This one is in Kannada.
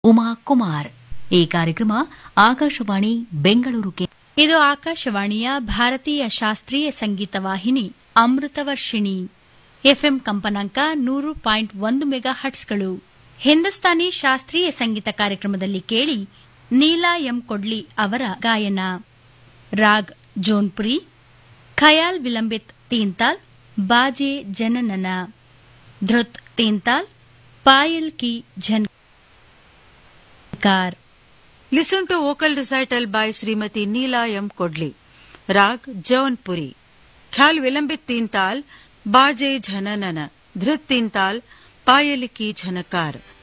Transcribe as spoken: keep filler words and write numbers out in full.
ಉಮಾ ಕುಮಾರ್. ಈ ಕಾರ್ಯಕ್ರಮ ಆಕಾಶವಾಣಿ ಬೆಂಗಳೂರು. ಇದು ಆಕಾಶವಾಣಿಯ ಭಾರತೀಯ ಶಾಸ್ತ್ರೀಯ ಸಂಗೀತ ವಾಹಿನಿ ಅಮೃತವರ್ಷಿಣಿ. ಎಫ್ಎಂ ಕಂಪನಾಂಕ ನೂರು ಪಾಯಿಂಟ್ ಒಂದು ಮೆಗಾ ಹಟ್ಸ್ಗಳು. ಹಿಂದೂಸ್ತಾನಿ ಶಾಸ್ತ್ರೀಯ ಸಂಗೀತ ಕಾರ್ಯಕ್ರಮದಲ್ಲಿ ಕೇಳಿ ನೀಲಾ ಎಂ ಕೊಡ್ಲಿ ಅವರ ಗಾಯನ. ರಾಗ್ ಜೋನ್ಪುರಿ, ಖಯಾಲ್ ವಿಲಂಬಿತ್ ತೀನ್ತಾಲ್, ಬಾಜೆ ಜನನನ, ಧೃತ್ ತೀನ್ತಾಲ್, ಪಾಯಲ್ ಕಿ ಝನ್ಕಾರ. Listen to vocal recital by Srimati Neela M. Kodli. Rag Jaunpuri. Khyal Vilambit Teental, Baje Jhananana, Dhrit Teental, Payaliki Jhanakar.